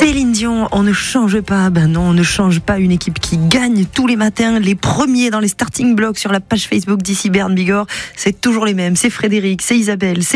Céline Dion, on ne change pas. Ben non, on ne change pas une équipe qui gagne tous les matins, les premiers dans les starting blocks sur la page Facebook d'Ici Berne Bigorre. C'est toujours les mêmes. C'est Frédéric, c'est Isabelle, c'est